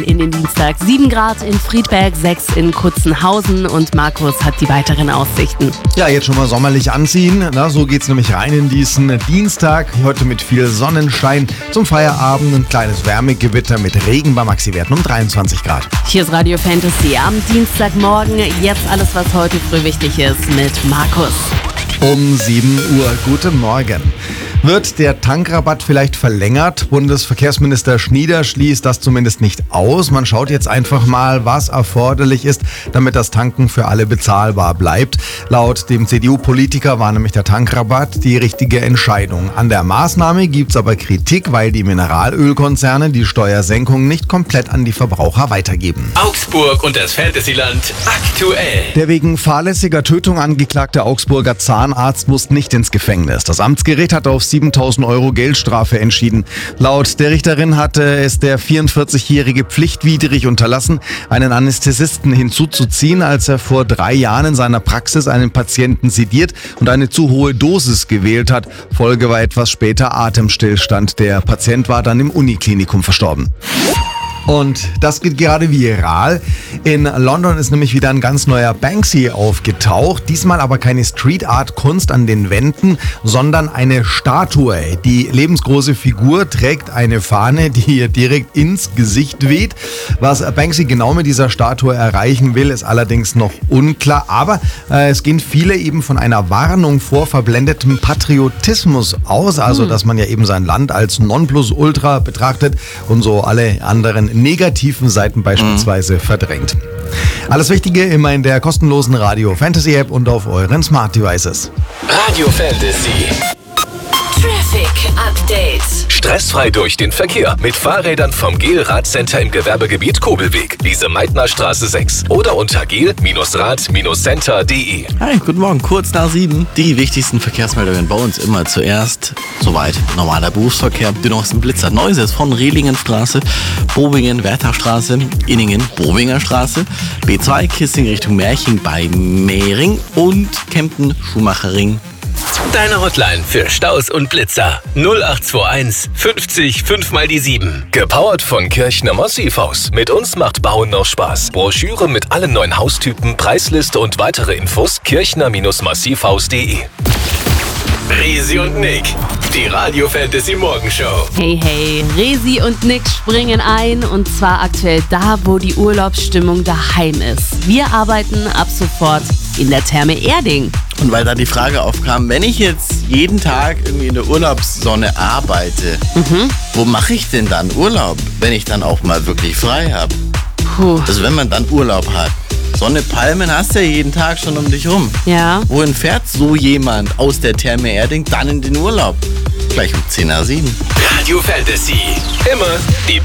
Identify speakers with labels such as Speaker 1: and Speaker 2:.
Speaker 1: In den Dienstag 7 Grad in Friedberg, 6 in Kutzenhausen und Markus hat die weiteren Aussichten.
Speaker 2: Ja, jetzt schon mal sommerlich anziehen. Na, so geht's nämlich rein in diesen Dienstag. Heute mit viel Sonnenschein. Zum Feierabend ein kleines Wärmegewitter mit Regen bei Maxi-Werten um 23 Grad.
Speaker 1: Hier ist Radio Fantasy am Dienstagmorgen. Jetzt alles, was heute früh wichtig ist mit Markus.
Speaker 2: Um 7 Uhr. Guten Morgen. Wird der Tankrabatt vielleicht verlängert? Bundesverkehrsminister Schnieder schließt das zumindest nicht aus. Man schaut jetzt einfach mal, was erforderlich ist, damit das Tanken für alle bezahlbar bleibt. Laut dem CDU-Politiker war nämlich der Tankrabatt die richtige Entscheidung. An der Maßnahme gibt's aber Kritik, weil die Mineralölkonzerne die Steuersenkung nicht komplett an die Verbraucher weitergeben.
Speaker 3: Augsburg und das Fantasyland aktuell.
Speaker 2: Der wegen fahrlässiger Tötung angeklagte Augsburger Zahnarzt muss nicht ins Gefängnis. Das Amtsgericht hat auf 7.000 Euro Geldstrafe entschieden. Laut der Richterin hatte es der 44-Jährige pflichtwidrig unterlassen, einen Anästhesisten hinzuzuziehen, als er vor 3 Jahren in seiner Praxis einen Patienten sediert und eine zu hohe Dosis gewählt hat. Folge war etwas später Atemstillstand. Der Patient war dann im Uniklinikum verstorben. Und das geht gerade viral. In London ist nämlich wieder ein ganz neuer Banksy aufgetaucht. Diesmal aber keine Street-Art-Kunst an den Wänden, sondern eine Statue. Die lebensgroße Figur trägt eine Fahne, die ihr direkt ins Gesicht weht. Was Banksy genau mit dieser Statue erreichen will, ist allerdings noch unklar. Aber es gehen viele eben von einer Warnung vor verblendetem Patriotismus aus. Also, dass man ja eben sein Land als Nonplusultra betrachtet und so alle anderen negativen Seiten beispielsweise verdrängt. Alles Wichtige immer in der kostenlosen Radio Fantasy App und auf euren Smart Devices.
Speaker 3: Radio Fantasy.
Speaker 4: Traffic Update.
Speaker 3: Stressfrei durch den Verkehr mit Fahrrädern vom GEL Radcenter im Gewerbegebiet Kobelweg, Lise-Meitner-Straße 6 oder unter gel-rad-center.de.
Speaker 5: Hi, guten Morgen, kurz nach 7. Die wichtigsten Verkehrsmeldungen bei uns immer zuerst. Soweit normaler Berufsverkehr. Die neuesten Blitzer. Neues von Rehlingenstraße, Bobingen, Wertachstraße, Inningen, Bowinger Straße, B2 Kissing Richtung Märchen bei Mehring und Kempten Schumacherring.
Speaker 3: Deine Hotline für Staus und Blitzer 0821 50 5 mal die 7. Gepowert von Kirchner Massivhaus. Mit uns macht Bauen noch Spaß. Broschüre mit allen neuen Haustypen, Preisliste und weitere Infos kirchner-massivhaus.de. Resi und Nick, die Radio Fantasy Morgenshow.
Speaker 1: Hey, hey, Resi und Nick springen ein und zwar aktuell da, wo die Urlaubsstimmung daheim ist. Wir arbeiten ab sofort in der Therme Erding.
Speaker 5: Und weil da die Frage aufkam, wenn ich jetzt jeden Tag irgendwie in der Urlaubssonne arbeite, wo mache ich denn dann Urlaub, wenn ich dann auch mal wirklich frei habe? Also wenn man dann Urlaub hat. Sonne, Palmen hast du ja jeden Tag schon um dich rum.
Speaker 1: Ja.
Speaker 5: Wohin fährt so jemand aus der Therme Erding dann in den Urlaub? Gleich um 10 nach 7.
Speaker 3: Radio Fantasy. Immer die